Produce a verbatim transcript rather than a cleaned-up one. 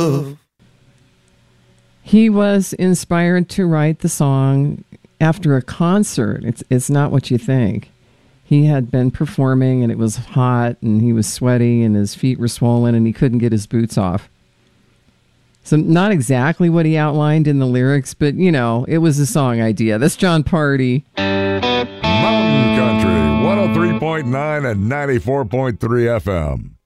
He was inspired to write the song after a concert. It's it's not what you think. He had been performing and it was hot and he was sweaty and his feet were swollen and he couldn't get his boots off. So not exactly what he outlined in the lyrics, but, you know, it was a song idea. That's Jon Pardi. Mountain Country, one oh three point nine and ninety-four point three F M.